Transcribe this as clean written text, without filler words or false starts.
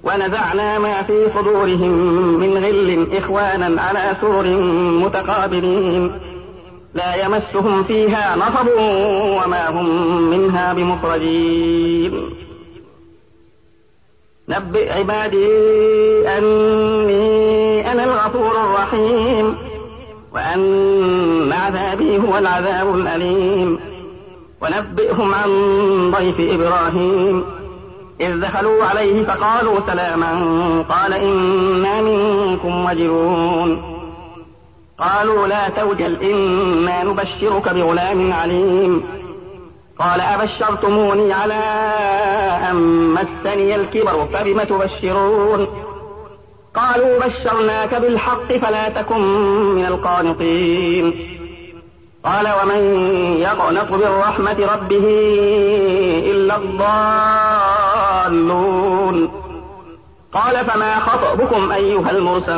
ونزعنا ما في صدورهم من غل إخوانا على سرر متقابلين لا يمسهم فيها نصب وما هم منها بمخرجين نبئ عبادي أني أنا الغفور الرحيم وأن عذابي هو العذاب الأليم ونبئهم عن ضيف إبراهيم إذ دخلوا عليه فقالوا سلاما قال إنا منكم وجلون قالوا لا توجل إنا نبشرك بغلام عليم قال أبشرتموني على أن مسني الكبر فبم تبشرون قالوا بشرناك بالحق فلا تكن من القانطين قال ومن يقنط من رحمة ربه إلا الضالون قال فما خطبكم أيها المرسلون